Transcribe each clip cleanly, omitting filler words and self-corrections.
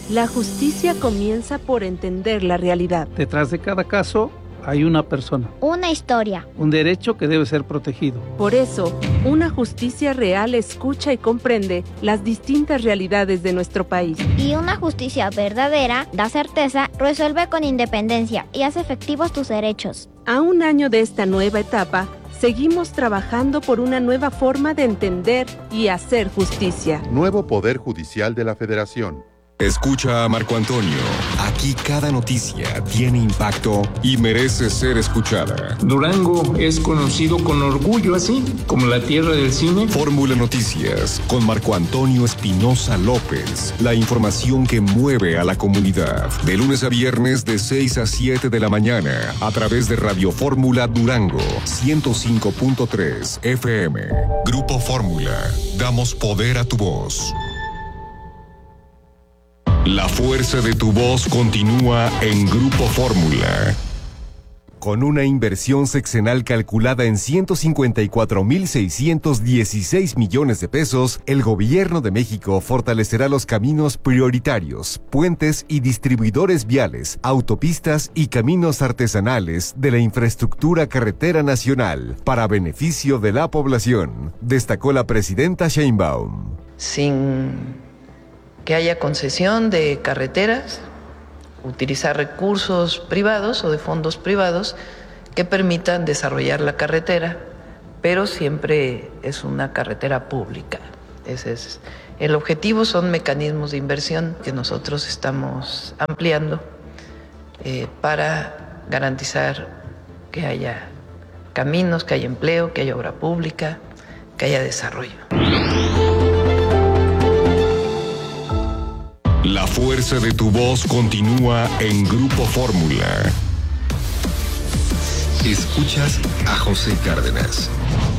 La justicia comienza por entender la realidad. Detrás de cada caso hay una persona. Una historia. Un derecho que debe ser protegido. Por eso, una justicia real escucha y comprende las distintas realidades de nuestro país. Y una justicia verdadera da certeza, resuelve con independencia y hace efectivos tus derechos. A un año de esta nueva etapa, seguimos trabajando por una nueva forma de entender y hacer justicia. Nuevo Poder Judicial de la Federación. Escucha a Marco Antonio. Aquí cada noticia tiene impacto y merece ser escuchada. Durango es conocido con orgullo así, como la tierra del cine. Fórmula Noticias con Marco Antonio Espinosa López. La información que mueve a la comunidad. De lunes a viernes de 6 a 7 de la mañana a través de Radio Fórmula Durango 105.3 FM. Grupo Fórmula. Damos poder a tu voz. La fuerza de tu voz continúa en Grupo Fórmula. Con una inversión sexenal calculada en 154,616 millones de pesos, el Gobierno de México fortalecerá los caminos prioritarios, puentes y distribuidores viales, autopistas y caminos artesanales de la infraestructura carretera nacional para beneficio de la población, destacó la presidenta Sheinbaum. Sin que haya concesión de carreteras, utilizar recursos privados o de fondos privados que permitan desarrollar la carretera, pero siempre es una carretera pública. Ese es el objetivo. Son mecanismos de inversión que nosotros estamos ampliando para garantizar que haya caminos, que haya empleo, que haya obra pública, que haya desarrollo. La fuerza de tu voz continúa en Grupo Fórmula. Escuchas a José Cárdenas.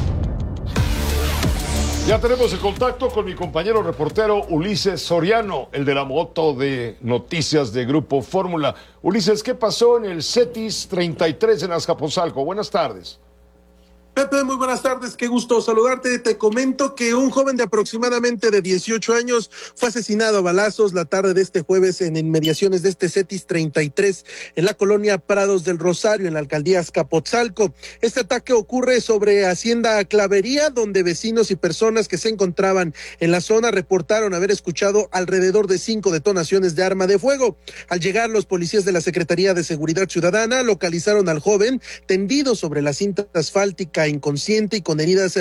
Ya tenemos el contacto con mi compañero reportero Ulises Soriano, el de la moto de noticias de Grupo Fórmula. Ulises, ¿qué pasó en el CETIS 33 en Azcapotzalco? Buenas tardes. Pepe, muy buenas tardes, qué gusto saludarte. Te comento que un joven de aproximadamente de 18 años fue asesinado a balazos la tarde de este jueves en inmediaciones de este CETIS 33 en la colonia Prados del Rosario, en la alcaldía Azcapotzalco. Este ataque ocurre sobre Hacienda Clavería, donde vecinos y personas que se encontraban en la zona reportaron haber escuchado alrededor de 5 detonaciones de arma de fuego. Al llegar, los policías de la Secretaría de Seguridad Ciudadana localizaron al joven tendido sobre la cinta asfáltica, inconsciente y con heridas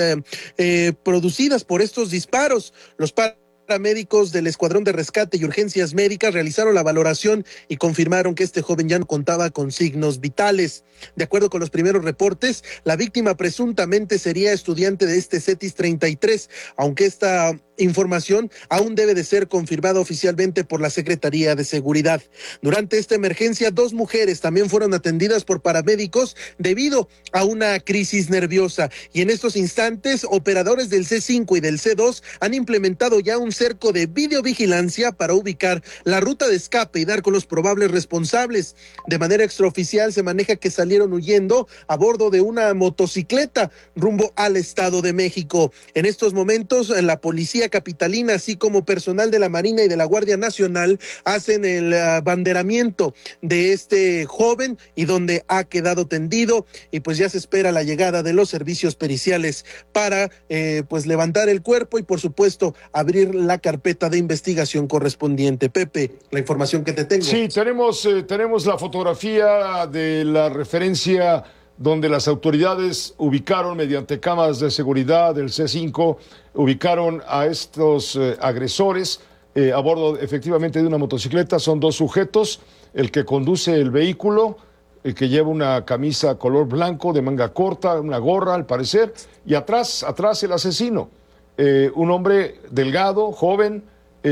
producidas por estos disparos. Los paramédicos del Escuadrón de Rescate y Urgencias Médicas realizaron la valoración y confirmaron que este joven ya no contaba con signos vitales. De acuerdo con los primeros reportes, la víctima presuntamente sería estudiante de este CETIS 33, aunque esta información aún debe de ser confirmada oficialmente por la Secretaría de Seguridad. Durante esta emergencia, 2 mujeres también fueron atendidas por paramédicos debido a una crisis nerviosa, y en estos instantes operadores del C5 y del C2 han implementado ya un cerco de videovigilancia para ubicar la ruta de escape y dar con los probables responsables. De manera extraoficial se maneja que salieron huyendo a bordo de una motocicleta rumbo al Estado de México. En estos momentos la policía capitalina, así como personal de la Marina y de la Guardia Nacional, hacen el abanderamiento de este joven y donde ha quedado tendido, y pues ya se espera la llegada de los servicios periciales para pues levantar el cuerpo y por supuesto abrir la carpeta de investigación correspondiente. Pepe, la información que te tengo. Sí, tenemos la fotografía de la referencia donde las autoridades ubicaron mediante cámaras de seguridad del C5, ubicaron a estos agresores a bordo efectivamente de una motocicleta. Son 2 sujetos, el que conduce el vehículo, el que lleva una camisa color blanco de manga corta, una gorra al parecer, y atrás el asesino, un hombre delgado, joven,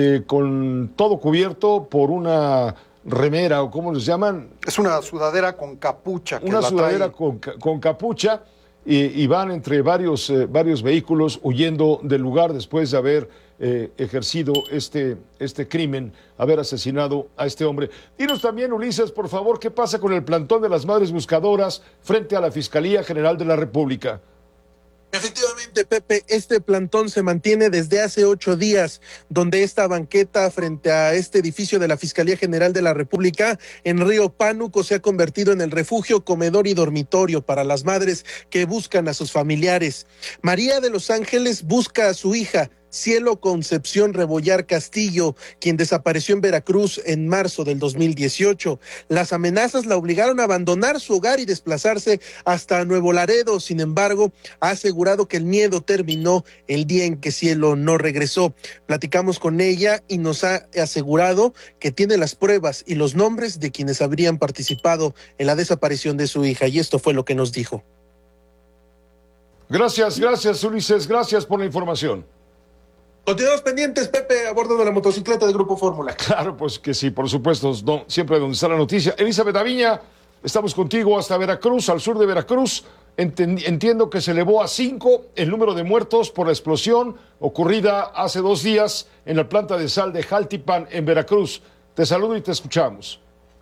con todo cubierto por una remera, o ¿cómo les llaman? Es una sudadera con capucha. Una sudadera con capucha, y van entre varios vehículos huyendo del lugar después de haber ejercido este crimen, haber asesinado a este hombre. Dinos también, Ulises, por favor, ¿qué pasa con el plantón de las Madres Buscadoras frente a la Fiscalía General de la República? Efectivamente, Efectivamente, Pepe, este plantón se mantiene desde hace 8 días, donde esta banqueta frente a este edificio de la Fiscalía General de la República en Río Pánuco se ha convertido en el refugio, comedor y dormitorio para las madres que buscan a sus familiares. María de los Ángeles busca a su hija, Cielo Concepción Rebollar Castillo, quien desapareció en Veracruz en marzo del 2018. Las amenazas la obligaron a abandonar su hogar y desplazarse hasta Nuevo Laredo. Sin embargo, ha asegurado que el miedo terminó el día en que Cielo no regresó. Platicamos con ella y nos ha asegurado que tiene las pruebas y los nombres de quienes habrían participado en la desaparición de su hija, y esto fue lo que nos dijo. Gracias, Ulises, gracias por la información. Continuamos pendientes, Pepe, a bordo de la motocicleta del Grupo Fórmula. Claro, pues que sí, por supuesto, siempre donde está la noticia. Elizabeth Aviña, estamos contigo hasta Veracruz, al sur de Veracruz. Entiendo que se elevó a 5 el número de muertos por la explosión ocurrida hace 2 días en la planta de sal de Jaltipan, en Veracruz. Te saludo y te escuchamos.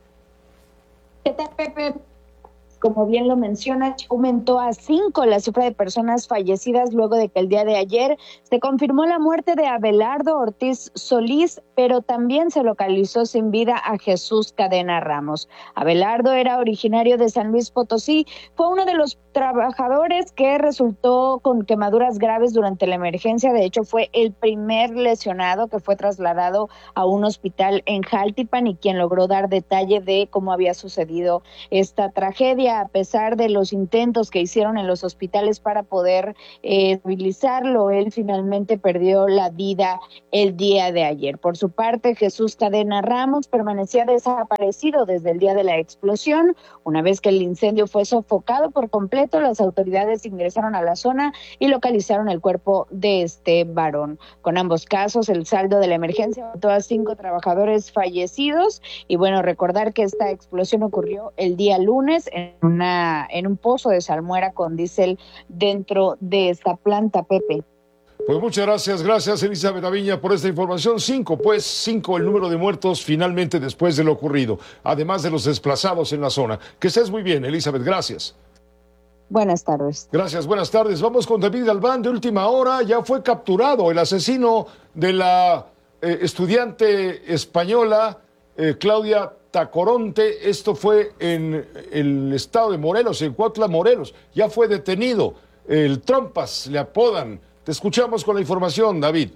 ¿Qué tal, Pepe? Como bien lo mencionas, aumentó a 5 la cifra de personas fallecidas luego de que el día de ayer se confirmó la muerte de Abelardo Ortiz Solís, pero también se localizó sin vida a Jesús Cadena Ramos. Abelardo era originario de San Luis Potosí, fue uno de los trabajadores que resultó con quemaduras graves durante la emergencia. De hecho, fue el primer lesionado que fue trasladado a un hospital en Jaltipan y quien logró dar detalle de cómo había sucedido esta tragedia. A pesar de los intentos que hicieron en los hospitales para poder estabilizarlo, él finalmente perdió la vida el día de ayer. Por su parte, Jesús Cadena Ramos permanecía desaparecido desde el día de la explosión. Una vez que el incendio fue sofocado por completo, las autoridades ingresaron a la zona y localizaron el cuerpo de este varón. Con ambos casos, el saldo de la emergencia aumentó a 5 trabajadores fallecidos. Y bueno, recordar que esta explosión ocurrió el día lunes en un pozo de salmuera con diésel dentro de esta planta, Pepe. Pues muchas gracias Elizabeth Aviña por esta información. 5 el número de muertos finalmente después de lo ocurrido, además de los desplazados en la zona. Que estés muy bien, Elizabeth, gracias. Buenas tardes. Gracias, buenas tardes. Vamos con David Galván, de última hora. Ya fue capturado el asesino de la estudiante española Claudia Tacoronte. Esto fue en el estado de Morelos, en Cuautla, Morelos. Ya fue detenido. El Trompas le apodan. Te escuchamos con la información, David.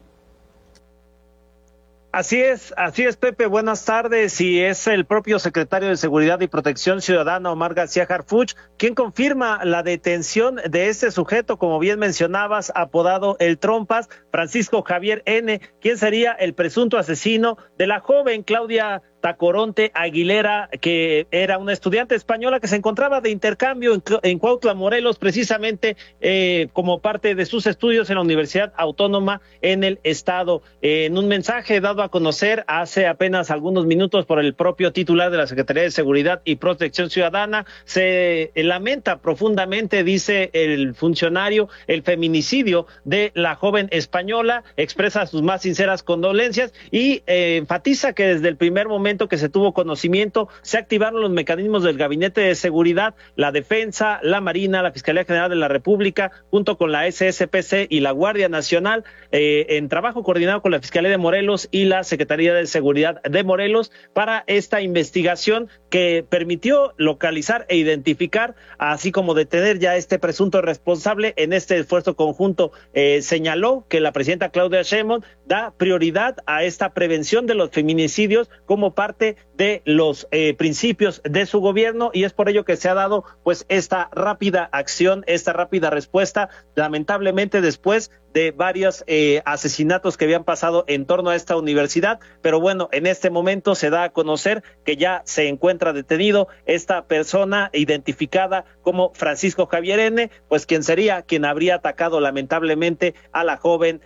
Así es, Pepe, buenas tardes, y es el propio secretario de Seguridad y Protección Ciudadana, Omar García Harfuch, quien confirma la detención de este sujeto, como bien mencionabas, apodado el Trompas, Francisco Javier N., quien sería el presunto asesino de la joven Claudia Tacoronte Aguilera, que era una estudiante española que se encontraba de intercambio en Cuautla, Morelos, precisamente como parte de sus estudios en la Universidad Autónoma en el estado. En un mensaje dado a conocer hace apenas algunos minutos por el propio titular de la Secretaría de Seguridad y Protección Ciudadana, se lamenta profundamente, dice el funcionario, el feminicidio de la joven española, expresa sus más sinceras condolencias y enfatiza que desde el primer momento que se tuvo conocimiento, se activaron los mecanismos del Gabinete de Seguridad, la Defensa, la Marina, la Fiscalía General de la República, junto con la SSPC y la Guardia Nacional, en trabajo coordinado con la Fiscalía de Morelos y la Secretaría de Seguridad de Morelos, para esta investigación que permitió localizar e identificar, así como detener ya a este presunto responsable. En este esfuerzo conjunto señaló que la presidenta Claudia Sheinbaum da prioridad a esta prevención de los feminicidios como parte de los principios de su gobierno, y es por ello que se ha dado pues esta rápida acción, esta rápida respuesta, lamentablemente después de varios asesinatos que habían pasado en torno a esta universidad. Pero bueno, en este momento se da a conocer que ya se encuentra detenido esta persona identificada como Francisco Javier N., pues quien habría atacado lamentablemente a la joven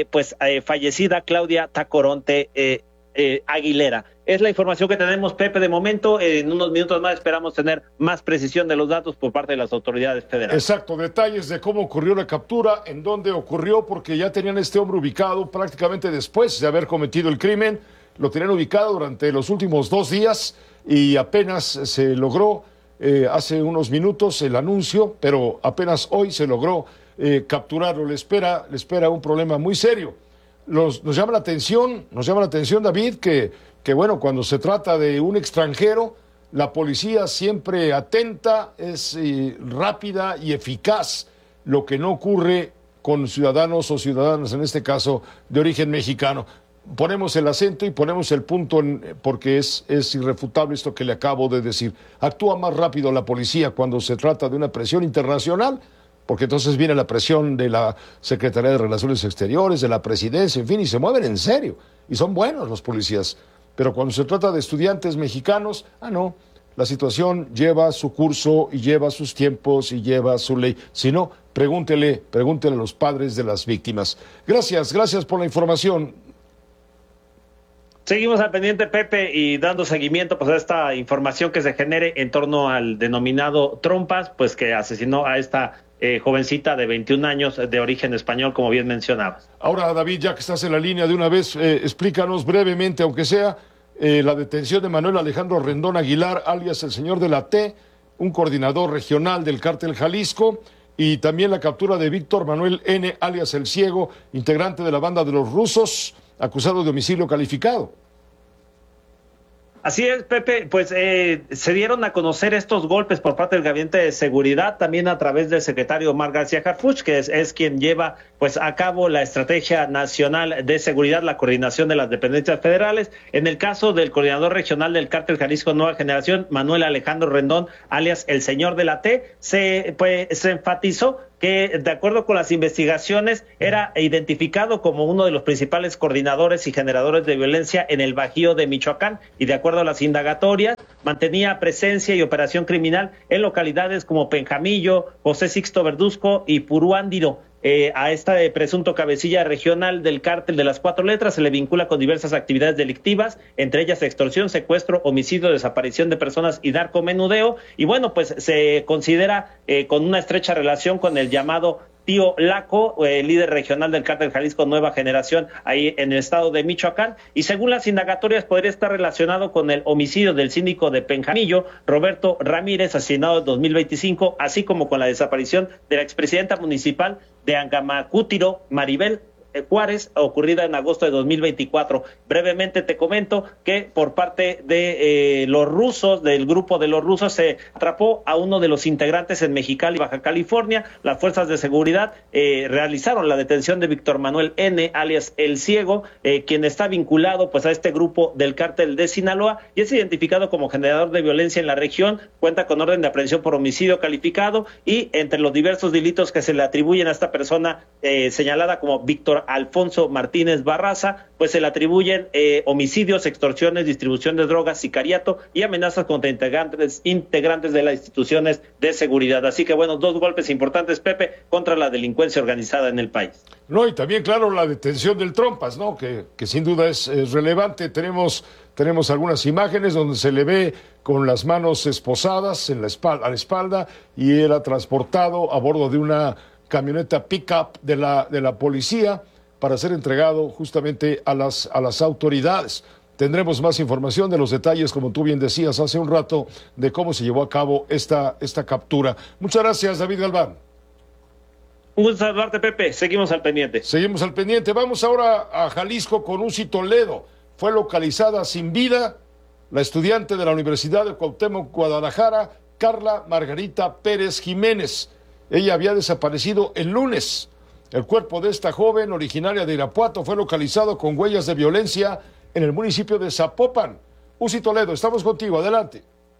fallecida Claudia Tacoronte Aguilera. Es la información que tenemos, Pepe, de momento. En unos minutos más esperamos tener más precisión de los datos por parte de las autoridades federales. Exacto, detalles de cómo ocurrió la captura, en dónde ocurrió, porque ya tenían este hombre ubicado prácticamente después de haber cometido el crimen. Lo tenían ubicado durante los últimos 2 días y apenas se logró hace unos minutos el anuncio, pero apenas hoy se logró capturarlo. Le espera un problema muy serio. Nos llama la atención, David, que bueno, cuando se trata de un extranjero, la policía siempre atenta, es rápida y eficaz, lo que no ocurre con ciudadanos o ciudadanas, en este caso, de origen mexicano. Ponemos el acento y ponemos el punto porque es irrefutable esto que le acabo de decir. Actúa más rápido la policía cuando se trata de una presión internacional, porque entonces viene la presión de la Secretaría de Relaciones Exteriores, de la Presidencia, en fin, y se mueven en serio. Y son buenos los policías. Pero cuando se trata de estudiantes mexicanos, no, la situación lleva su curso y lleva sus tiempos y lleva su ley. Si no, pregúntele a los padres de las víctimas. Gracias por la información. Seguimos al pendiente, Pepe, y dando seguimiento pues a esta información que se genere en torno al denominado Trompas, pues que asesinó a esta jovencita de 21 años de origen español, como bien mencionabas. Ahora, David, ya que estás en la línea de una vez, explícanos brevemente, aunque sea, la detención de Manuel Alejandro Rendón Aguilar, alias el señor de la T, un coordinador regional del Cártel Jalisco, y también la captura de Víctor Manuel N., alias el Ciego, integrante de la banda de los rusos, acusado de homicidio calificado. Así es, Pepe, pues se dieron a conocer estos golpes por parte del Gabinete de Seguridad, también a través del secretario Omar García Harfuch, que es quien lleva pues a cabo la Estrategia Nacional de Seguridad, la coordinación de las dependencias federales. En el caso del coordinador regional del Cártel Jalisco Nueva Generación, Manuel Alejandro Rendón, alias el señor de la T, se enfatizó que, de acuerdo con las investigaciones, era identificado como uno de los principales coordinadores y generadores de violencia en el Bajío de Michoacán, y de acuerdo a las indagatorias, mantenía presencia y operación criminal en localidades como Penjamillo, José Sixto Verduzco y Puruándiro. A esta presunto cabecilla regional del Cártel de las Cuatro Letras se le vincula con diversas actividades delictivas, entre ellas extorsión, secuestro, homicidio, desaparición de personas y narcomenudeo. Y bueno, pues se considera con una estrecha relación con el llamado Tío Laco, líder regional del Cártel Jalisco Nueva Generación, ahí en el estado de Michoacán, y según las indagatorias podría estar relacionado con el homicidio del síndico de Penjamillo, Roberto Ramírez, asesinado en 2025, así como con la desaparición de la expresidenta municipal de Angamacútiro, Maribel Juárez, ocurrida en agosto de 2024. Brevemente te comento que por parte de los rusos, del grupo de los rusos, se atrapó a uno de los integrantes en Mexicali, Baja California. Las fuerzas de seguridad realizaron la detención de Víctor Manuel N., alias El Ciego, quien está vinculado pues a este grupo del Cártel de Sinaloa y es identificado como generador de violencia en la región. Cuenta con orden de aprehensión por homicidio calificado, y entre los diversos delitos que se le atribuyen a esta persona señalada como Víctor Alfonso Martínez Barraza, pues se le atribuyen homicidios, extorsiones, distribución de drogas, sicariato y amenazas contra integrantes de las instituciones de seguridad. Así que bueno, dos golpes importantes, Pepe, contra la delincuencia organizada en el país. No, y también, claro, la detención del Trompas, ¿no? Que sin duda es relevante. Tenemos algunas imágenes donde se le ve con las manos esposadas a la espalda, y era transportado a bordo de una camioneta pick-up de la policía para ser entregado justamente a las autoridades. Tendremos más información de los detalles, como tú bien decías hace un rato, de cómo se llevó a cabo esta captura. Muchas gracias, David Galván. Un gusto saludarte, Pepe. Seguimos al pendiente. Vamos ahora a Jalisco con Uzi Toledo. Fue localizada sin vida la estudiante de la Universidad de Cuauhtémoc, Guadalajara, Carla Margarita Pérez Jiménez. Ella había desaparecido el lunes. El cuerpo de esta joven, originaria de Irapuato, fue localizado con huellas de violencia en el municipio de Zapopan. Uzi Toledo, estamos contigo, adelante.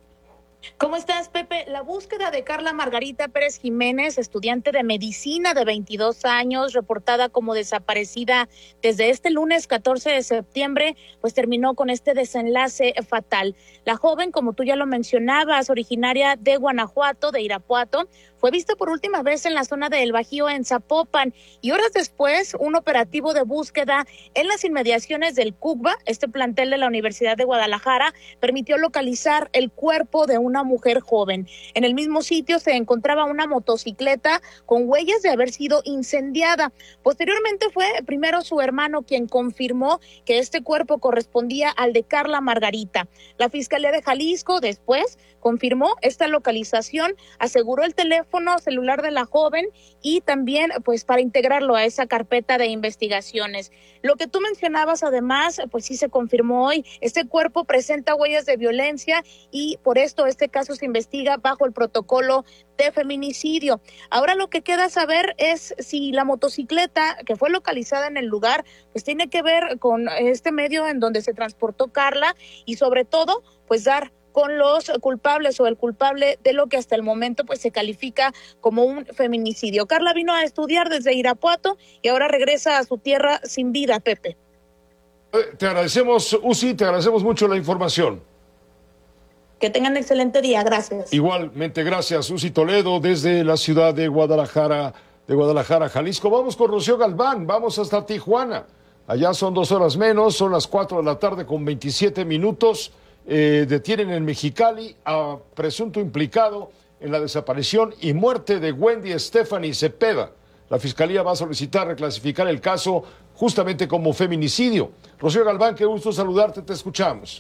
¿Cómo estás, Pepe? La búsqueda de Carla Margarita Pérez Jiménez, estudiante de medicina de 22 años, reportada como desaparecida desde este lunes 14 de septiembre, pues terminó con este desenlace fatal. La joven, como tú ya lo mencionabas, originaria de Guanajuato, de Irapuato, fue vista por última vez en la zona del Bajío en Zapopan, y horas después un operativo de búsqueda en las inmediaciones del CUCBA, este plantel de la Universidad de Guadalajara, permitió localizar el cuerpo de una mujer joven. En el mismo sitio se encontraba una motocicleta con huellas de haber sido incendiada. Posteriormente fue primero su hermano quien confirmó que este cuerpo correspondía al de Carla Margarita. La Fiscalía de Jalisco después confirmó esta localización, aseguró el teléfono teléfono celular de la joven y también pues para integrarlo a esa carpeta de investigaciones. Lo que tú mencionabas además, pues sí se confirmó hoy, este cuerpo presenta huellas de violencia y por esto este caso se investiga bajo el protocolo de feminicidio. Ahora lo que queda saber es si la motocicleta que fue localizada en el lugar pues tiene que ver con este medio en donde se transportó Carla y sobre todo pues dar con los culpables o el culpable de lo que hasta el momento pues se califica como un feminicidio. Carla vino a estudiar desde Irapuato y ahora regresa a su tierra sin vida, Pepe. Te agradecemos, Uzi, te agradecemos mucho la información. Que tengan excelente día, gracias. Igualmente, gracias, Uzi Toledo, desde la ciudad de Guadalajara, Jalisco. Vamos con Rocío Galván, vamos hasta Tijuana. Allá son 2 horas menos, son las 4 de la tarde con 27 minutos. Detienen en Mexicali a presunto implicado en la desaparición y muerte de Wendy Stephanie Cepeda. La Fiscalía va a solicitar reclasificar el caso justamente como feminicidio. Rocío Galván, qué gusto saludarte, te escuchamos.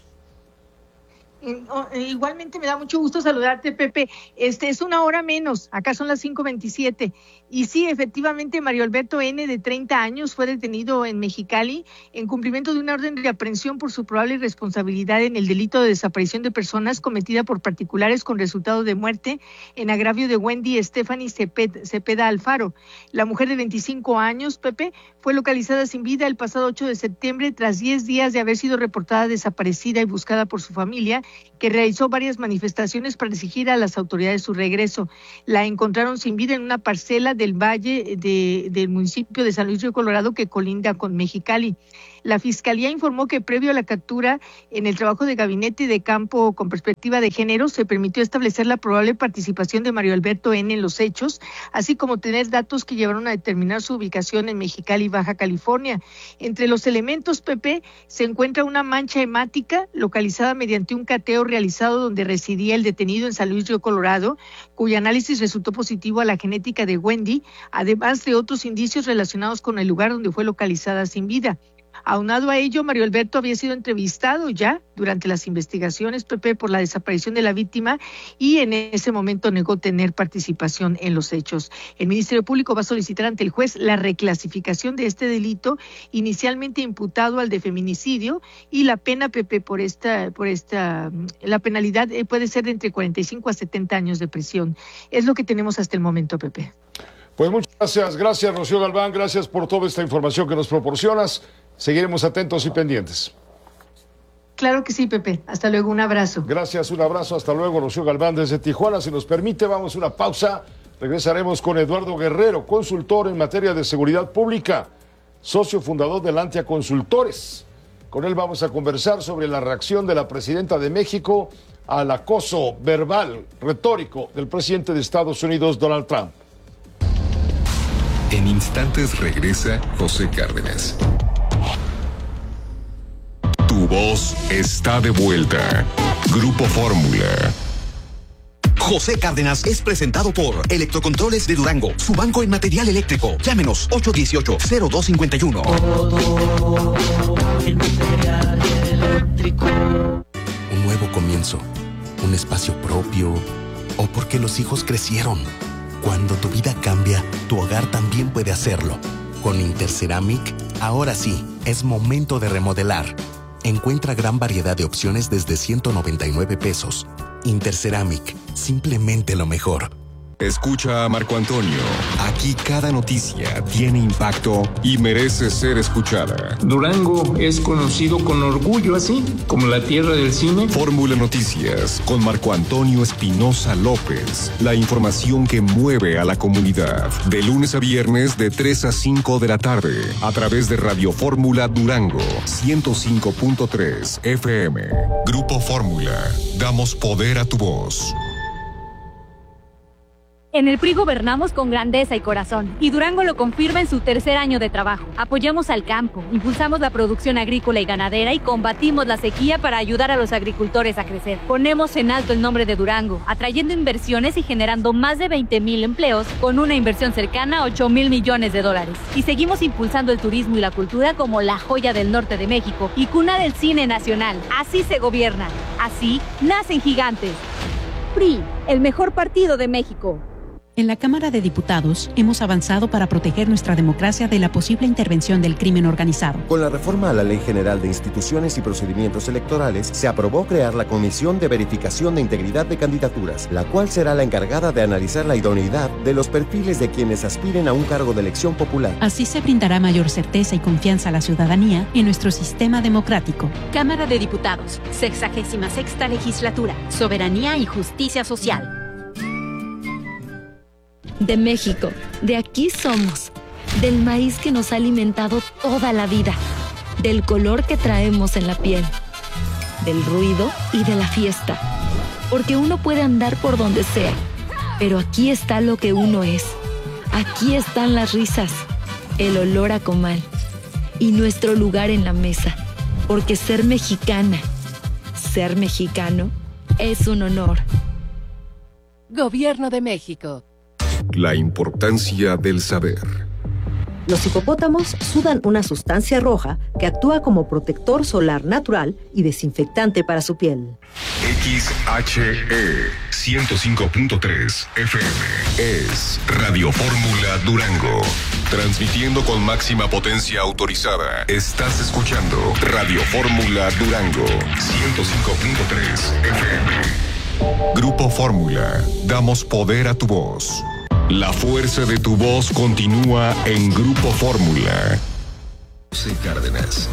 Igualmente me da mucho gusto saludarte, Pepe. Es 1 hora menos, acá son las 5:27. Y sí, efectivamente, Mario Alberto N., de 30 años, fue detenido en Mexicali en cumplimiento de una orden de aprehensión por su probable responsabilidad en el delito de desaparición de personas cometida por particulares con resultado de muerte en agravio de Wendy Stephanie Cepeda Alfaro. La mujer de 25 años, Pepe, fue localizada sin vida el pasado 8 de septiembre tras 10 días de haber sido reportada desaparecida y buscada por su familia, que realizó varias manifestaciones para exigir a las autoridades su regreso. La encontraron sin vida en una parcela del valle del municipio de San Luis Río Colorado que colinda con Mexicali. La Fiscalía informó que previo a la captura, en el trabajo de gabinete de campo con perspectiva de género, se permitió establecer la probable participación de Mario Alberto N. en los hechos, así como tener datos que llevaron a determinar su ubicación en Mexicali, Baja California. Entre los elementos, Pepe, se encuentra una mancha hemática localizada mediante un cateo realizado donde residía el detenido en San Luis Río Colorado, cuyo análisis resultó positivo a la genética de Wendy, además de otros indicios relacionados con el lugar donde fue localizada sin vida. Aunado a ello, Mario Alberto había sido entrevistado ya durante las investigaciones, Pepe, por la desaparición de la víctima y en ese momento negó tener participación en los hechos. El Ministerio Público va a solicitar ante el juez la reclasificación de este delito, inicialmente imputado al de feminicidio, y la pena, Pepe, la penalidad puede ser de entre 45 a 70 años de prisión. Es lo que tenemos hasta el momento, Pepe. Pues muchas gracias, Rocío Galván, gracias por toda esta información que nos proporcionas. Seguiremos atentos y pendientes. Claro que sí, Pepe. Hasta luego, un abrazo. Gracias, un abrazo. Hasta luego, Rocío Galván desde Tijuana. Si nos permite, vamos a una pausa. Regresaremos con Eduardo Guerrero, consultor en materia de seguridad pública, socio fundador de Lantia Consultores. Con él vamos a conversar sobre la reacción de la presidenta de México al acoso verbal, retórico del presidente de Estados Unidos, Donald Trump. En instantes regresa José Cárdenas. Tu voz está de vuelta. Grupo Fórmula. José Cárdenas es presentado por Electrocontroles de Durango, su banco en material eléctrico. Llámenos 818-0251. Un nuevo comienzo, un espacio propio, o porque los hijos crecieron. Cuando tu vida cambia, tu hogar también puede hacerlo. Con Interceramic, ahora sí, es momento de remodelar. Encuentra gran variedad de opciones desde 199 pesos. Interceramic, simplemente lo mejor. Escucha a Marco Antonio. Aquí cada noticia tiene impacto y merece ser escuchada. Durango es conocido con orgullo así, como la tierra del cine. Fórmula Noticias con Marco Antonio Espinosa López. La información que mueve a la comunidad. De lunes a viernes de 3 a 5 de la tarde. A través de Radio Fórmula Durango 105.3 FM. Grupo Fórmula. Damos poder a tu voz. En el PRI gobernamos con grandeza y corazón, y Durango lo confirma en su 3er año de trabajo. Apoyamos al campo, impulsamos la producción agrícola y ganadera y combatimos la sequía para ayudar a los agricultores a crecer. Ponemos en alto el nombre de Durango, atrayendo inversiones y generando más de 20,000 empleos con una inversión cercana a 8,000 millones de dólares. Y seguimos impulsando el turismo y la cultura como la joya del norte de México y cuna del cine nacional. Así se gobierna, así nacen gigantes. PRI, el mejor partido de México. En la Cámara de Diputados hemos avanzado para proteger nuestra democracia de la posible intervención del crimen organizado. Con la reforma a la Ley General de Instituciones y Procedimientos Electorales, se aprobó crear la Comisión de Verificación de Integridad de Candidaturas, la cual será la encargada de analizar la idoneidad de los perfiles de quienes aspiren a un cargo de elección popular. Así se brindará mayor certeza y confianza a la ciudadanía en nuestro sistema democrático. Cámara de Diputados, 66ª Legislatura, Soberanía y Justicia Social. De México, de aquí somos, del maíz que nos ha alimentado toda la vida, del color que traemos en la piel, del ruido y de la fiesta, porque uno puede andar por donde sea, pero aquí está lo que uno es, aquí están las risas, el olor a comal y nuestro lugar en la mesa, porque ser mexicana, ser mexicano, es un honor. Gobierno de México. La importancia del saber. Los hipopótamos sudan una sustancia roja que actúa como protector solar natural y desinfectante para su piel. XHE 105.3 FM es Radio Fórmula Durango. Transmitiendo con máxima potencia autorizada. Estás escuchando Radio Fórmula Durango 105.3 FM. Grupo Fórmula. Damos poder a tu voz. La fuerza de tu voz continúa en Grupo Fórmula. José Cárdenas.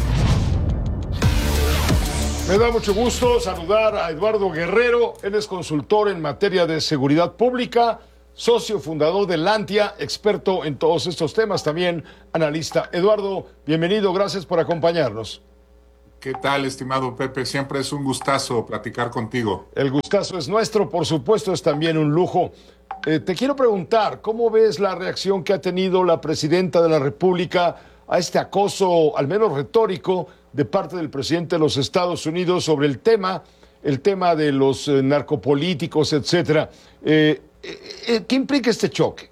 Me da mucho gusto saludar a Eduardo Guerrero. Él es consultor en materia de seguridad pública, socio fundador de Lantia, experto en todos estos temas, también analista. Eduardo, bienvenido, gracias por acompañarnos. ¿Qué tal, estimado Pepe? Siempre es un gustazo platicar contigo. El gustazo es nuestro, por supuesto, es también un lujo. Te quiero preguntar, ¿cómo ves la reacción que ha tenido la presidenta de la República a este acoso, al menos retórico, de parte del presidente de los Estados Unidos sobre el tema de los narcopolíticos, etcétera? ¿Qué implica este choque?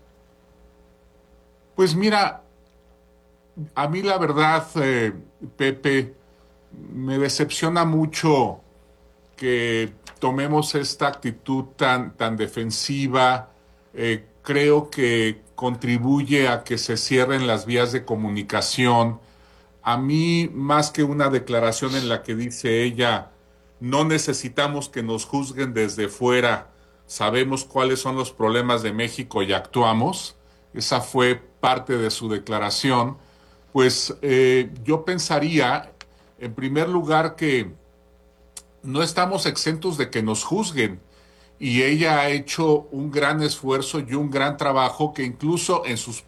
Pues mira, a mí la verdad, Pepe, me decepciona mucho que tomemos esta actitud tan defensiva. Creo que contribuye a que se cierren las vías de comunicación. A mí, más que una declaración en la que dice ella, no necesitamos que nos juzguen desde fuera, sabemos cuáles son los problemas de México y actuamos. Esa fue parte de su declaración. Pues yo pensaría, en primer lugar, que no estamos exentos de que nos juzguen. Y ella ha hecho un gran esfuerzo y un gran trabajo que incluso en su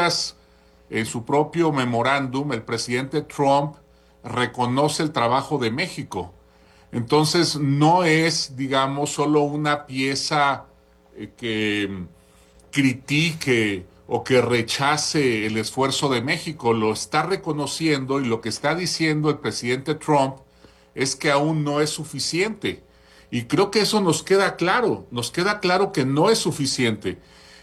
propio memorándum, el presidente Trump reconoce el trabajo de México. Entonces no es, digamos, solo una pieza que critique o que rechace el esfuerzo de México, lo está reconociendo, y lo que está diciendo el presidente Trump es que aún no es suficiente. Y creo que eso nos queda claro que no es suficiente.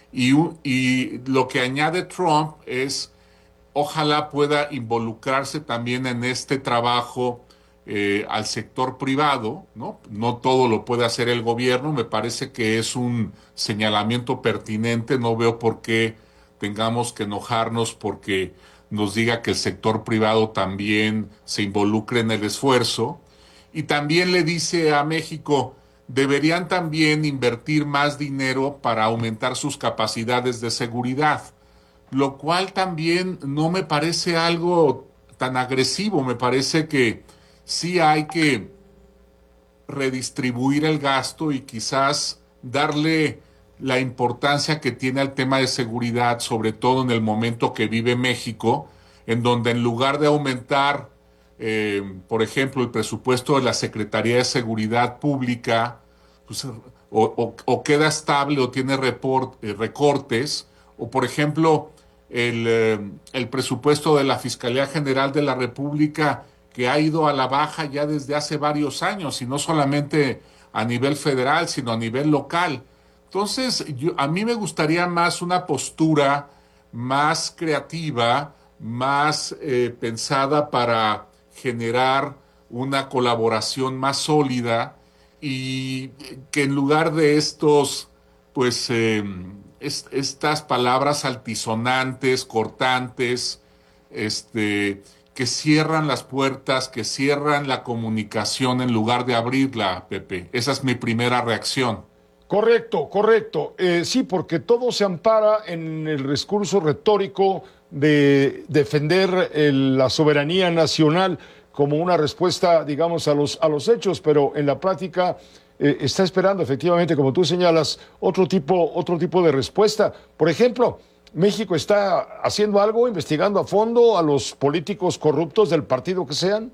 Y lo que añade Trump es, ojalá pueda involucrarse también en este trabajo al sector privado, ¿no? No todo lo puede hacer el gobierno, me parece que es un señalamiento pertinente, no veo por qué tengamos que enojarnos porque nos diga que el sector privado también se involucre en el esfuerzo. Y también le dice a México, deberían también invertir más dinero para aumentar sus capacidades de seguridad, lo cual también no me parece algo tan agresivo. Me parece que sí hay que redistribuir el gasto y quizás darle la importancia que tiene al tema de seguridad, sobre todo en el momento que vive México, en donde en lugar de aumentar por ejemplo, el presupuesto de la Secretaría de Seguridad Pública, pues, o queda estable o tiene recortes, o por ejemplo, el presupuesto de la Fiscalía General de la República, que ha ido a la baja ya desde hace varios años, y no solamente a nivel federal, sino a nivel local. Entonces, a mí me gustaría más una postura más creativa, más pensada para generar una colaboración más sólida, y que en lugar de estos estas palabras altisonantes, cortantes, que cierran las puertas, que cierran la comunicación en lugar de abrirla, Pepe. Esa es mi primera reacción. Correcto. Sí, porque todo se ampara en el discurso retórico de defender la soberanía nacional como una respuesta, digamos, a los hechos, pero en la práctica está esperando efectivamente, como tú señalas, otro tipo de respuesta. Por ejemplo, ¿México está haciendo algo, investigando a fondo a los políticos corruptos del partido que sean?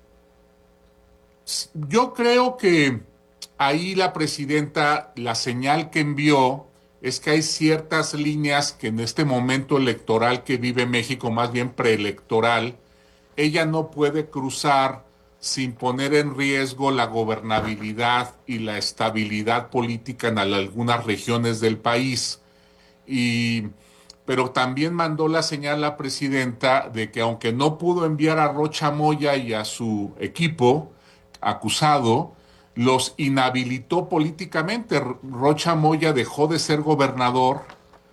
Yo creo que ahí la presidenta, la señal que envió es que hay ciertas líneas que en este momento electoral que vive México, más bien preelectoral, ella no puede cruzar sin poner en riesgo la gobernabilidad y la estabilidad política en algunas regiones del país. Pero también mandó la señal la presidenta de que aunque no pudo enviar a Rocha Moya y a su equipo acusado, los inhabilitó políticamente. Rocha Moya dejó de ser gobernador,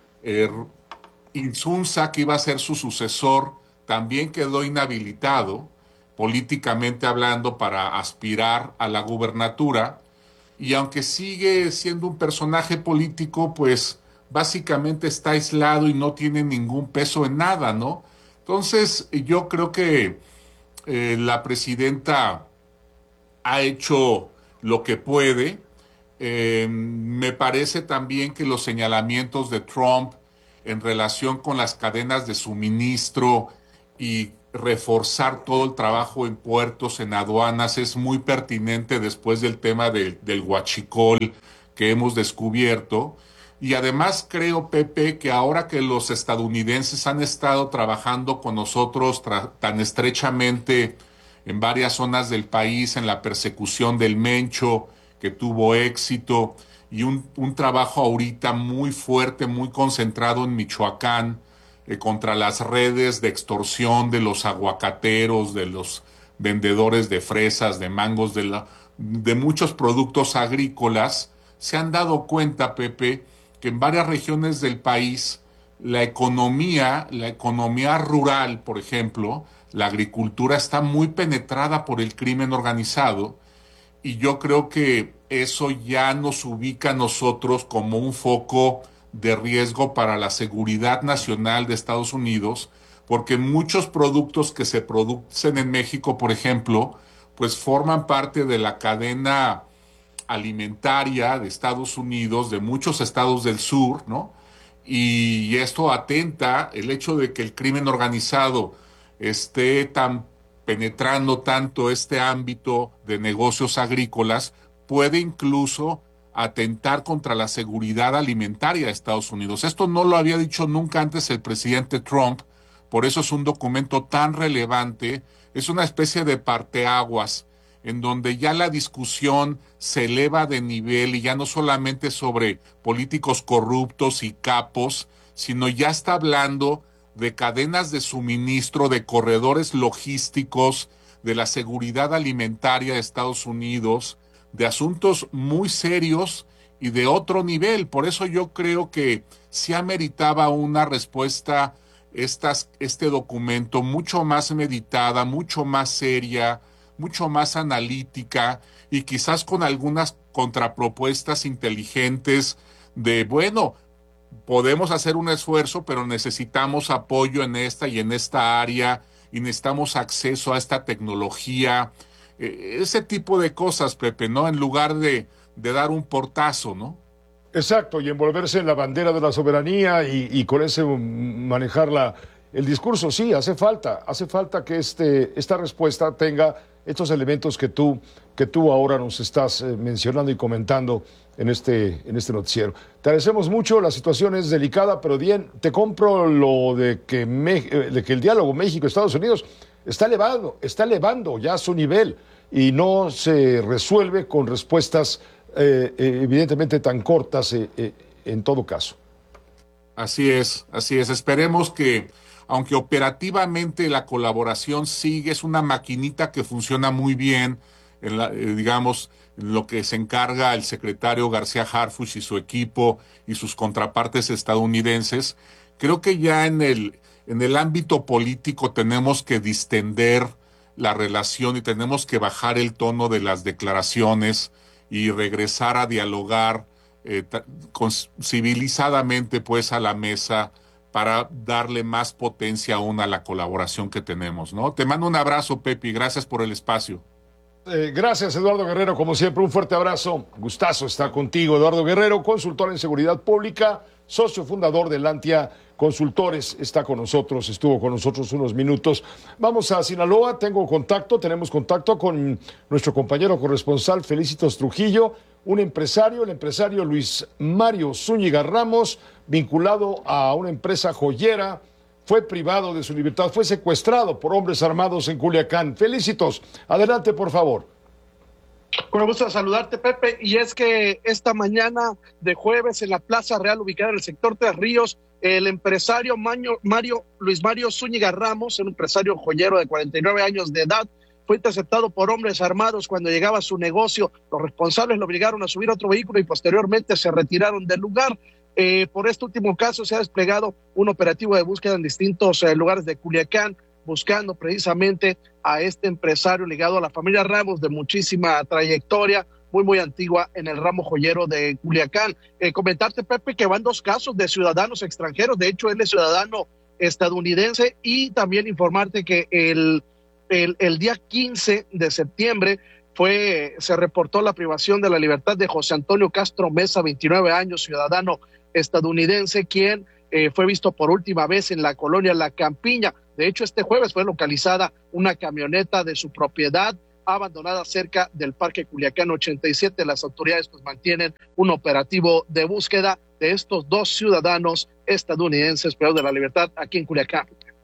Insunza, que iba a ser su sucesor, también quedó inhabilitado, políticamente hablando, para aspirar a la gubernatura, y aunque sigue siendo un personaje político, pues básicamente está aislado y no tiene ningún peso en nada, ¿no? Entonces, yo creo que la presidenta ha hecho lo que puede. Me parece también que los señalamientos de Trump en relación con las cadenas de suministro y reforzar todo el trabajo en puertos, en aduanas, es muy pertinente después del tema del huachicol que hemos descubierto. Y además creo, Pepe, que ahora que los estadounidenses han estado trabajando con nosotros tan estrechamente en varias zonas del país, en la persecución del Mencho, que tuvo éxito, y un trabajo ahorita muy fuerte, muy concentrado en Michoacán, contra las redes de extorsión de los aguacateros, de los vendedores de fresas, de mangos, de muchos productos agrícolas, se han dado cuenta, Pepe, que en varias regiones del país la economía rural, por ejemplo, la agricultura está muy penetrada por el crimen organizado, y yo creo que eso ya nos ubica a nosotros como un foco de riesgo para la seguridad nacional de Estados Unidos, porque muchos productos que se producen en México, por ejemplo, pues forman parte de la cadena alimentaria de Estados Unidos, de muchos estados del sur, ¿no? Y esto atenta, el hecho de que el crimen organizado esté penetrando tanto este ámbito de negocios agrícolas, puede incluso atentar contra la seguridad alimentaria de Estados Unidos. Esto no lo había dicho nunca antes el presidente Trump, por eso es un documento tan relevante, es una especie de parteaguas en donde ya la discusión se eleva de nivel y ya no solamente sobre políticos corruptos y capos, sino ya está hablando de cadenas de suministro, de corredores logísticos, de la seguridad alimentaria de Estados Unidos, de asuntos muy serios y de otro nivel. Por eso yo creo que sí ameritaba una respuesta este documento mucho más meditada, mucho más seria, mucho más analítica, y quizás con algunas contrapropuestas inteligentes de, bueno, podemos hacer un esfuerzo, pero necesitamos apoyo en esta y en esta área, y necesitamos acceso a esta tecnología, ese tipo de cosas, Pepe, ¿no? En lugar de dar un portazo, ¿no? Exacto, y envolverse en la bandera de la soberanía y con ese manejar el discurso. Sí, hace falta que esta respuesta tenga estos elementos que tú ahora nos estás mencionando y comentando en este noticiero. Te agradecemos mucho, la situación es delicada, pero bien, te compro lo de que el diálogo México-Estados Unidos está elevando ya su nivel y no se resuelve con respuestas evidentemente tan cortas en todo caso. Así es. Esperemos que, aunque operativamente la colaboración sigue, es una maquinita que funciona muy bien, digamos, lo que se encarga el secretario García Harfuch y su equipo y sus contrapartes estadounidenses, creo que ya en el ámbito político tenemos que distender la relación y tenemos que bajar el tono de las declaraciones y regresar a dialogar civilizadamente pues a la mesa para darle más potencia aún a la colaboración que tenemos, ¿no? Te mando un abrazo, Pepe, y gracias por el espacio. Gracias, Eduardo Guerrero, como siempre, un fuerte abrazo. Gustazo estar contigo, Eduardo Guerrero, consultor en seguridad pública, socio fundador de Lantia Consultores, está con nosotros, estuvo con nosotros unos minutos. Vamos a Sinaloa, tenemos contacto con nuestro compañero corresponsal Felicitos Trujillo, el empresario Luis Mario Zúñiga Ramos, vinculado a una empresa joyera, fue privado de su libertad, fue secuestrado por hombres armados en Culiacán. Felicitos, adelante por favor. Con gusto saludarte, Pepe, y es que esta mañana de jueves en la Plaza Real ubicada en el sector Tres Ríos, el empresario Luis Mario Zúñiga Ramos, un empresario joyero de 49 años de edad, fue interceptado por hombres armados cuando llegaba a su negocio. Los responsables lo obligaron a subir a otro vehículo y posteriormente se retiraron del lugar. Por este último caso se ha desplegado un operativo de búsqueda en distintos lugares de Culiacán, buscando precisamente a este empresario ligado a la familia Ramos de muchísima trayectoria, muy antigua en el ramo joyero de Culiacán. Comentarte, Pepe, que van 2 casos de ciudadanos extranjeros. De hecho, él es ciudadano estadounidense, y también informarte que el día 15 de septiembre se reportó la privación de la libertad de José Antonio Castro Mesa, 29 años, ciudadano estadounidense, quien fue visto por última vez en la colonia La Campiña. De hecho, este jueves fue localizada una camioneta de su propiedad abandonada cerca del Parque Culiacán 87. Las autoridades pues mantienen un operativo de búsqueda de estos 2 ciudadanos estadounidenses privados de la libertad aquí en Culiacán.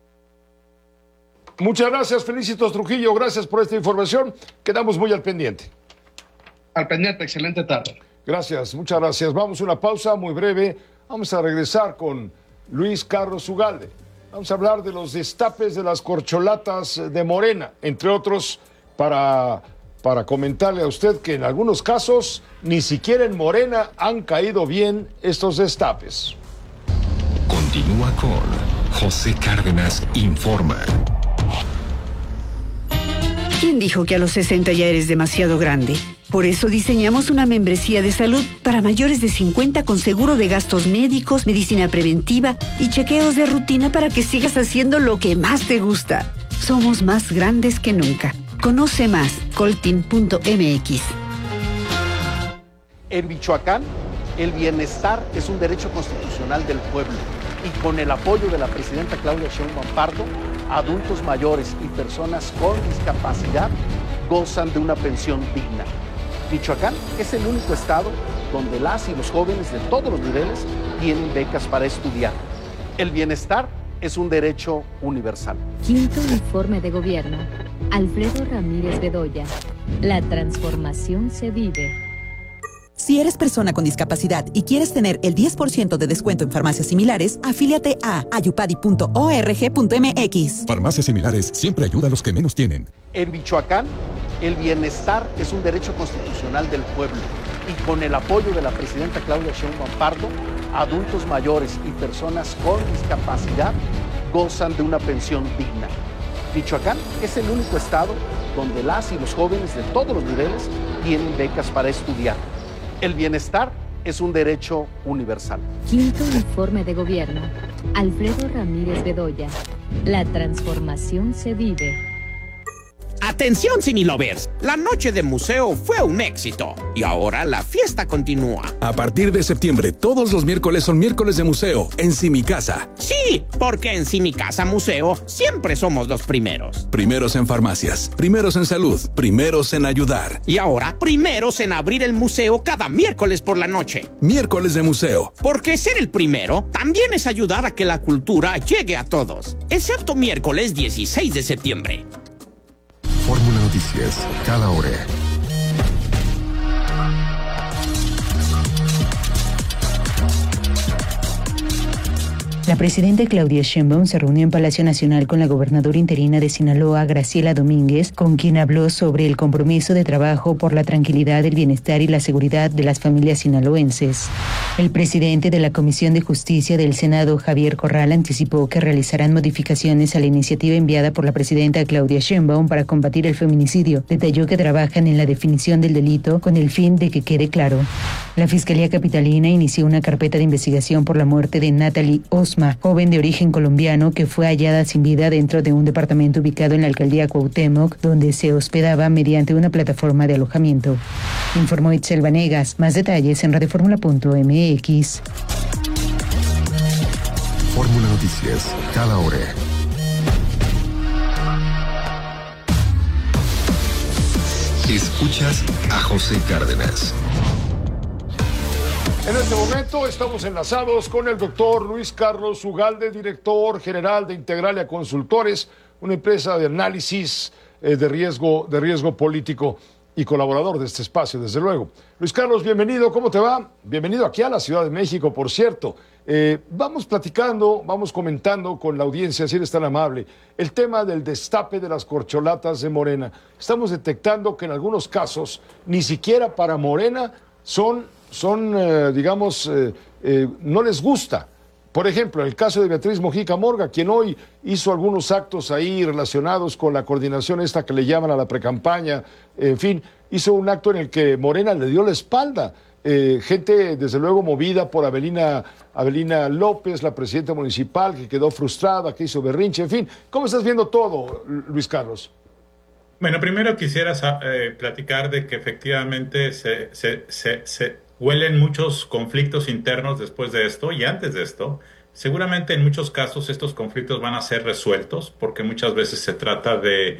Muchas gracias, Felicitos Trujillo, gracias por esta información. Quedamos muy al pendiente. Al pendiente, excelente tarde. Gracias, muchas gracias. Vamos a una pausa muy breve. Vamos a regresar con Luis Carlos Ugalde. Vamos a hablar de los destapes de las corcholatas de Morena, entre otros, para comentarle a usted que en algunos casos ni siquiera en Morena han caído bien estos destapes. Continúa con José Cárdenas Informa. ¿Quién dijo que a los 60 ya eres demasiado grande? Por eso diseñamos una membresía de salud para mayores de 50 con seguro de gastos médicos, medicina preventiva y chequeos de rutina para que sigas haciendo lo que más te gusta. Somos más grandes que nunca. Conoce más, coltin.mx. En Michoacán, el bienestar es un derecho constitucional del pueblo, y con el apoyo de la presidenta Claudia Sheinbaum Pardo, adultos mayores y personas con discapacidad gozan de una pensión digna. Michoacán es el único estado donde las y los jóvenes de todos los niveles tienen becas para estudiar. El bienestar es un derecho universal. Quinto informe de gobierno. Alfredo Ramírez Bedoya. La transformación se vive. Si eres persona con discapacidad y quieres tener el 10% de descuento en farmacias similares, afíliate a ayupadi.org.mx. Farmacias similares siempre ayuda a los que menos tienen. En Michoacán, el bienestar es un derecho constitucional del pueblo, y con el apoyo de la presidenta Claudia Sheinbaum Pardo, adultos mayores y personas con discapacidad gozan de una pensión digna. Michoacán es el único estado donde las y los jóvenes de todos los niveles tienen becas para estudiar. El bienestar es un derecho universal. Quinto informe de gobierno. Alfredo Ramírez Bedoya. La transformación se vive. Atención, Cinelovers, la noche de museo fue un éxito y ahora la fiesta continúa. A partir de septiembre, todos los miércoles son miércoles de museo en Simicasa. Sí, porque en Simicasa Museo siempre somos los primeros. Primeros en farmacias, primeros en salud, primeros en ayudar. Y ahora, primeros en abrir el museo cada miércoles por la noche. Miércoles de museo. Porque ser el primero también es ayudar a que la cultura llegue a todos, excepto miércoles 16 de septiembre. Fórmula Noticias, cada hora. La La presidenta Claudia Sheinbaum se reunió en Palacio Nacional con la gobernadora interina de Sinaloa, Graciela Domínguez, con quien habló sobre el compromiso de trabajo por la tranquilidad, el bienestar y la seguridad de las familias sinaloenses. El presidente de la Comisión de Justicia del Senado, Javier Corral, anticipó que realizarán modificaciones a la iniciativa enviada por la presidenta Claudia Sheinbaum para combatir el feminicidio. Detalló que trabajan en la definición del delito con el fin de que quede claro. La Fiscalía Capitalina inició una carpeta de investigación por la muerte de Natalie Osma, joven de origen colombiano que fue hallada sin vida dentro de un departamento ubicado en la alcaldía Cuauhtémoc, donde se hospedaba mediante una plataforma de alojamiento. Informó Itzel Vanegas. Más detalles en radioformula.mx. Fórmula Noticias, cada hora. Escuchas a José Cárdenas. En este momento estamos enlazados con el doctor Luis Carlos Ugalde, director general de Integralia Consultores, una empresa de análisis de riesgo político y colaborador de este espacio, desde luego. Luis Carlos, bienvenido, ¿cómo te va? Bienvenido aquí a la Ciudad de México, por cierto. Vamos platicando, vamos comentando con la audiencia, si eres tan amable, el tema del destape de las corcholatas de Morena. Estamos detectando que en algunos casos, ni siquiera para Morena no les gusta. Por ejemplo, el caso de Beatriz Mojica Morga, quien hoy hizo algunos actos ahí relacionados con la coordinación esta que le llaman a la precampaña, en fin, hizo un acto en el que Morena le dio la espalda. Gente, desde luego, movida por Avelina López, la presidenta municipal, que quedó frustrada, que hizo berrinche, en fin. ¿Cómo estás viendo todo, Luis Carlos? Bueno, primero quisiera platicar de que efectivamente se huelen muchos conflictos internos después de esto y antes de esto. Seguramente en muchos casos estos conflictos van a ser resueltos porque muchas veces se trata de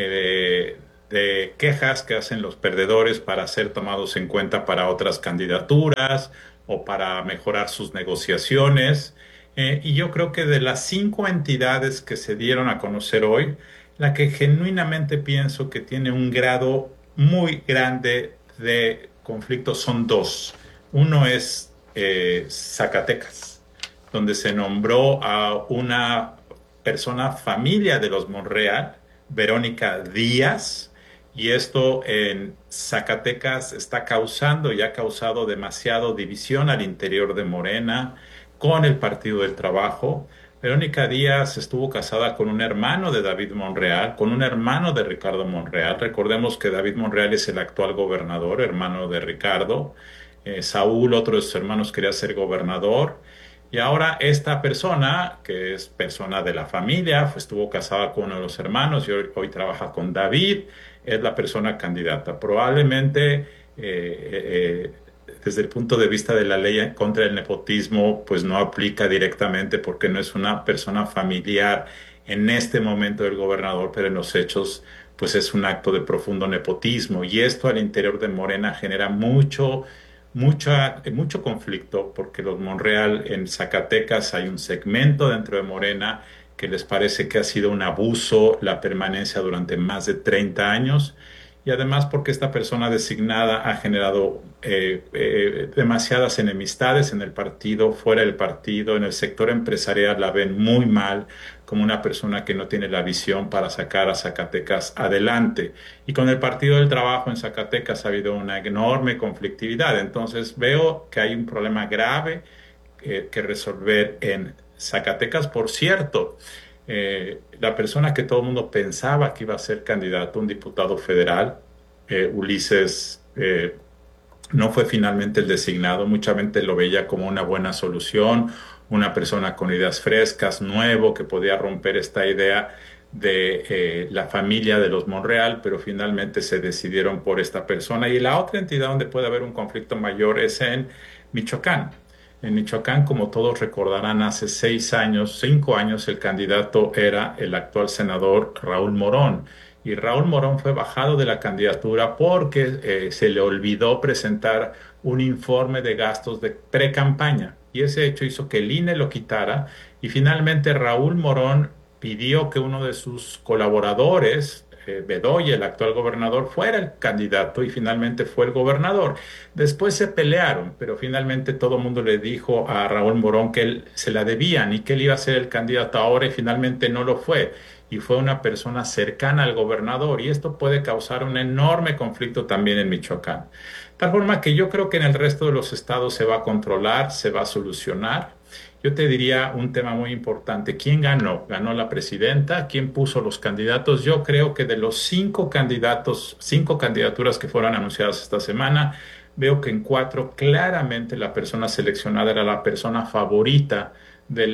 quejas que hacen los perdedores para ser tomados en cuenta para otras candidaturas o para mejorar sus negociaciones. Y yo creo que de las 5 entidades que se dieron a conocer hoy, la que genuinamente pienso que tiene un grado muy grande de conflictos son 2. Uno es Zacatecas, donde se nombró a una persona familia de los Monreal, Verónica Díaz, y esto en Zacatecas está causando y ha causado demasiado división al interior de Morena con el Partido del Trabajo. Verónica Díaz estuvo casada con un hermano de David Monreal, con un hermano de Ricardo Monreal. Recordemos que David Monreal es el actual gobernador, hermano de Ricardo. Saúl, otro de sus hermanos, quería ser gobernador. Y ahora esta persona, que es persona de la familia, estuvo casada con uno de los hermanos y hoy trabaja con David, es la persona candidata. Probablemente desde el punto de vista de la ley contra el nepotismo, pues no aplica directamente porque no es una persona familiar en este momento del gobernador, pero en los hechos pues es un acto de profundo nepotismo. Y esto al interior de Morena genera mucho conflicto porque los Monreal en Zacatecas hay un segmento dentro de Morena que les parece que ha sido un abuso la permanencia durante más de 30 años. Y además porque esta persona designada ha generado demasiadas enemistades en el partido, fuera del partido, en el sector empresarial la ven muy mal, como una persona que no tiene la visión para sacar a Zacatecas adelante. Y con el Partido del Trabajo en Zacatecas ha habido una enorme conflictividad. Entonces veo que hay un problema grave que resolver en Zacatecas. Por cierto, la persona que todo el mundo pensaba que iba a ser candidato, un diputado federal, Ulises, no fue finalmente el designado. Mucha gente lo veía como una buena solución, una persona con ideas frescas, nuevo, que podía romper esta idea de la familia de los Monreal, pero finalmente se decidieron por esta persona. Y la otra entidad donde puede haber un conflicto mayor es en Michoacán. En Michoacán, como todos recordarán, hace 5 años el candidato era el actual senador Raúl Morón. Y Raúl Morón fue bajado de la candidatura porque se le olvidó presentar un informe de gastos de pre-campaña. Y ese hecho hizo que el INE lo quitara. Y finalmente Raúl Morón pidió que uno de sus colaboradores, Bedoya, el actual gobernador, fuera el candidato y finalmente fue el gobernador. Después se pelearon, pero finalmente todo el mundo le dijo a Raúl Morón que él se la debían y que él iba a ser el candidato ahora y finalmente no lo fue. Y fue una persona cercana al gobernador y esto puede causar un enorme conflicto también en Michoacán. De tal forma que yo creo que en el resto de los estados se va a controlar, se va a solucionar. Yo te diría un tema muy importante. ¿Quién ganó? ¿Ganó la presidenta? ¿Quién puso los candidatos? Yo creo que de los 5 candidaturas que fueron anunciadas esta semana, veo que en 4 claramente la persona seleccionada era la persona favorita de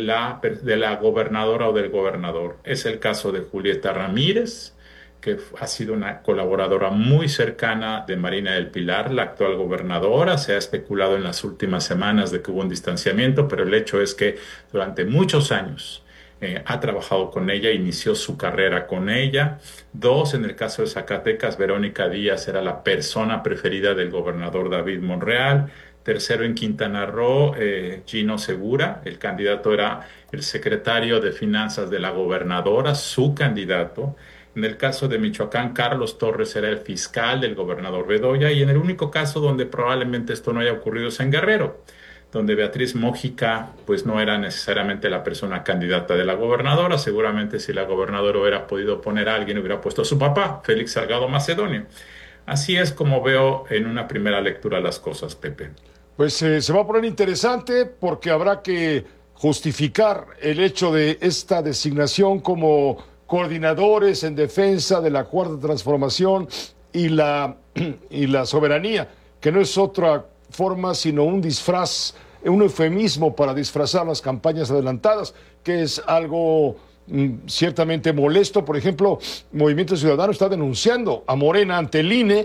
la gobernadora o del gobernador. Es el caso de Julieta Ramírez, que ha sido una colaboradora muy cercana de Marina del Pilar, la actual gobernadora. Se ha especulado en las últimas semanas de que hubo un distanciamiento, pero el hecho es que durante muchos años ha trabajado con ella, inició su carrera con ella. 2, en el caso de Zacatecas, Verónica Díaz era la persona preferida del gobernador David Monreal. 3, en Quintana Roo, Gino Segura, el candidato era el secretario de Finanzas de la gobernadora, su candidato. En el caso de Michoacán, Carlos Torres era el fiscal del gobernador Bedoya, y en el único caso donde probablemente esto no haya ocurrido es en Guerrero, donde Beatriz Mójica pues no era necesariamente la persona candidata de la gobernadora. Seguramente si la gobernadora hubiera podido poner a alguien, hubiera puesto a su papá, Félix Salgado Macedonio. Así es como veo en una primera lectura las cosas, Pepe. Pues se va a poner interesante porque habrá que justificar el hecho de esta designación como coordinadores en defensa de la Cuarta Transformación y la soberanía, que no es otra forma sino un disfraz, un eufemismo para disfrazar las campañas adelantadas, que es algo ciertamente molesto. Por ejemplo, Movimiento Ciudadano está denunciando a Morena ante el INE,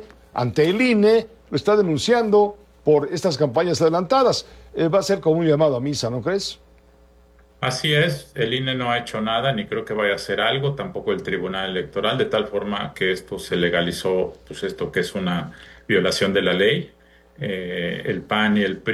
lo está denunciando por estas campañas adelantadas. Va a ser como un llamado a misa, ¿no crees? Así es, el INE no ha hecho nada, ni creo que vaya a hacer algo, tampoco el Tribunal Electoral, de tal forma que esto se legalizó, pues esto que es una violación de la ley. El PAN y el PRI